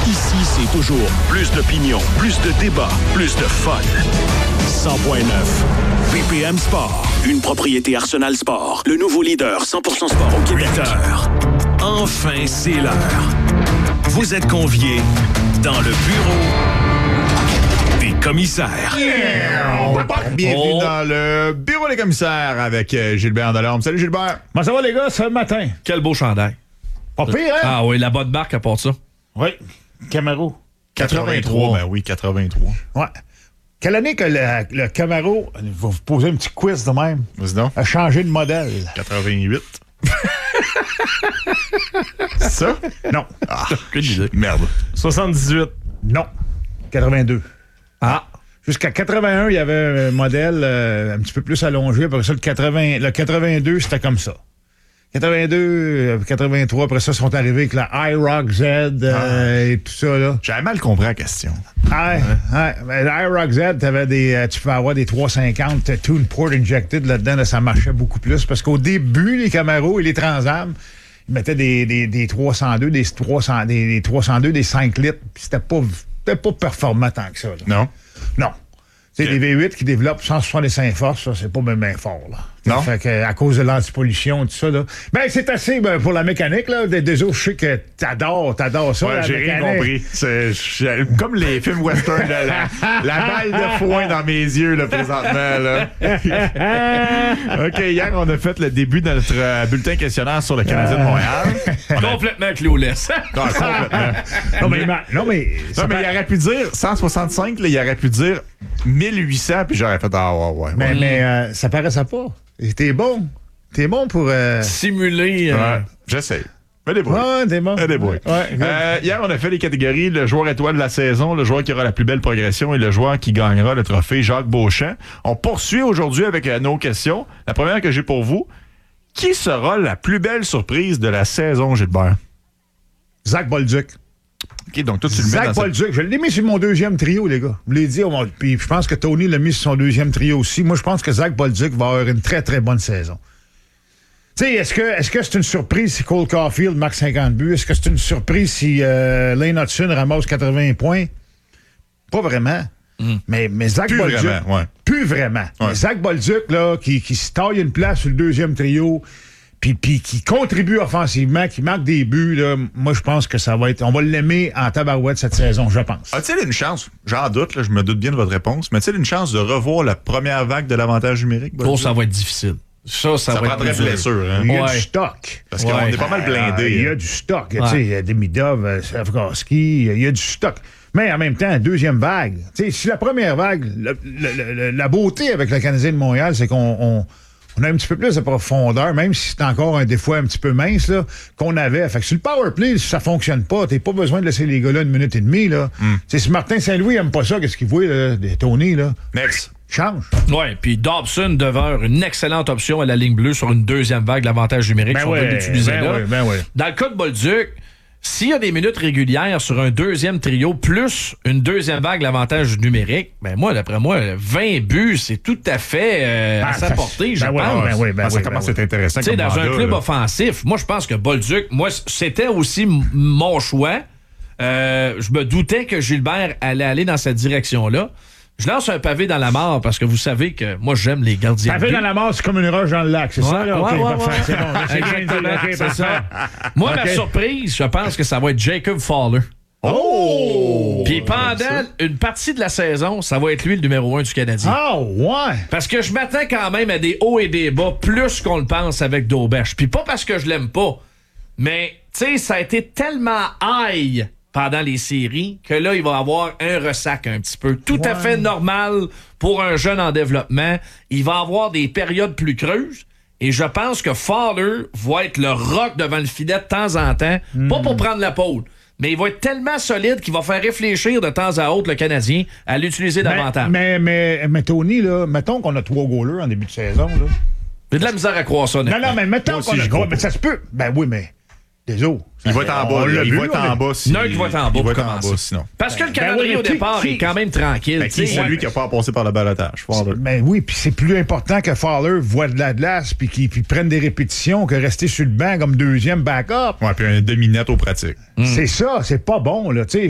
Ici, c'est toujours plus d'opinion, plus de débat, plus de fun. 100.9 BPM Sport, une propriété Arsenal Sport, le nouveau leader 100% sport au Québec. 8 heures. Enfin, c'est l'heure. Vous êtes conviés dans le bureau des commissaires. Bienvenue dans le bureau des commissaires avec Gilbert Delorme. Salut Gilbert. Comment ça va les gars, ce matin? Quel beau chandail. Pas pire, hein? Ah oui, la bonne marque à part ça. Oui, Camaro. 83. Ben oui, 83. Ouais. Quelle année que le Camaro, je vais vous poser un petit quiz de même, Vas-y donc. a changé de modèle? 88. Ça? Non. Ah, merde. 78. Non. 82. Ah. Jusqu'à 81, il y avait un modèle un petit peu plus allongé. Après ça, le 82, c'était comme ça. 82, 83, après ça, sont arrivés avec la iRock Z et tout ça, là. J'avais mal compris la question. Ouais. Mais la iRock Z, tu peux avoir des 350 Tune Port Injected là-dedans, là, ça marchait beaucoup plus. Parce qu'au début, les Camaro et les Trans Am, ils mettaient des 302, des 302, des 5 litres, puis c'était pas performant tant que ça, là. Non? Non. C'est des V8 qui développent 165 forces, ça, c'est pas bien fort, là. Non? Fait que, à cause de l'antipollution et tout ça, là. Ben, c'est assez pour la mécanique, là. Désolé, je sais que t'adores ça, Ouais, la j'ai rien mécanique. compris. C'est comme les films western de la balle de foin dans mes yeux, là, présentement, là. OK, hier, on a fait le début de notre bulletin questionnaire sur le Canadien de Montréal. Complètement clueless. Non, complètement. Non, mais il aurait pu dire 165, là, il aurait pu dire 1800, puis j'aurais fait ouais. Mais ça paraissait pas. T'es bon. T'es bon pour... Simuler. Ouais, j'essaie. Fais des bruits. Ouais, t'es bon. Fais des bruits. Ouais, hier, on a fait les catégories le joueur étoile de la saison, le joueur qui aura la plus belle progression et le joueur qui gagnera le trophée Jacques Beauchamp. On poursuit aujourd'hui avec nos questions. La première que j'ai pour vous, qui sera la plus belle surprise de la saison, Gilbert? Zach Bolduc. OK, donc toi, tu le mets Zach dans Bolduc, je l'ai mis sur mon deuxième trio, les gars. Je l'ai dit, puis je pense que Tony l'a mis sur son deuxième trio aussi. Moi, je pense que Zach Bolduc va avoir une très, très bonne saison. Tu sais, est-ce que c'est une surprise si Cole Caulfield marque 50 buts? Est-ce que c'est une surprise si Lane Hudson ramasse 80 points? Pas vraiment. Mais Zach Plus Bolduc... vraiment, ouais. Plus vraiment. Ouais. Mais Zach Bolduc, là, qui se taille une place sur le deuxième trio... Puis qui contribue offensivement, qui marque des buts, là, moi, je pense que ça va être... On va l'aimer en tabarouette cette saison, je pense. A-t-il une chance, j'en doute, là, je me doute bien de votre réponse, mais a-t-il une chance de revoir la première vague de l'avantage numérique? Oh, ça va être difficile. Ça va être prendrait dur. blessure, hein? Il y a Ouais. du stock. Parce qu'on est pas mal blindé. Il y a du stock. Tu sais, il y a Demidov, Slavkovski, il y a du stock. Mais en même temps, deuxième vague. Tu sais, si la première vague, la beauté avec le Canadien de Montréal, c'est qu'on a un petit peu plus de profondeur, même si c'est encore des fois un petit peu mince, là, qu'on avait. Fait que sur le power play, si ça fonctionne pas, t'as pas besoin de laisser les gars là 1 minute et demie, là. Si Martin Saint-Louis aime pas ça, qu'est-ce qu'il voit, là, des Tony, là? Next. Change. Ouais, puis Dobson demeure une excellente option à la ligne bleue sur une deuxième vague, l'avantage numérique, si on veut l'utiliser là. Dans le cas de Bolduc, s'il y a des minutes régulières sur un deuxième trio plus une deuxième vague, l'avantage numérique, ben moi, d'après moi, 20 buts, c'est tout à fait à sa portée, je pense. Ça commence à être intéressant. Tu sais, dans un club offensif, moi, je pense que Bolduc, c'était aussi mon choix. Je me doutais que Gilbert allait aller dans cette direction-là. Je lance un pavé dans la mare parce que vous savez que moi, j'aime les gardiens. Pavé dans la mare, c'est comme une roche dans le lac, c'est ça? Là? Ouais, OK, ouais, parfait, c'est bon. Là, c'est bien dit, Exactement, OK, c'est parfait. ça. Moi, ma surprise, je pense que ça va être Jacob Fowler. Oh! Puis pendant une partie de la saison, ça va être lui le numéro 1 du Canadien. Ah, ouais! Parce que je m'attends quand même à des hauts et des bas plus qu'on le pense avec Daubèche. Puis pas parce que je l'aime pas, mais tu sais, ça a été tellement high pendant les séries que là, il va avoir un ressac un petit peu. Tout à fait normal pour un jeune en développement. Il va avoir des périodes plus creuses. Et je pense que Fowler va être le rock devant le filet de temps en temps. Pas pour prendre la pôle, mais il va être tellement solide qu'il va faire réfléchir de temps à autre le Canadien à l'utiliser davantage. Mais Tony, là, mettons qu'on a 3 goalers en début de saison. Là. J'ai de la misère à croire ça. Non, mais mettons qu'on a 3. Mais ça se peut. Ben oui, mais désolé. Il va être en bas. Il va être en bas. Non, il va être en bas. Il va être en bas, sinon. Parce que le calendrier au départ est quand même tranquille. C'est celui qui n'a pas à passer par le balotage. Ben oui, puis c'est plus important que Fowler voit de la glace puis qu'il prenne des répétitions que rester sur le banc comme deuxième backup. Ouais, puis un demi-net aux pratiques. C'est ça, c'est pas bon, là, tu sais.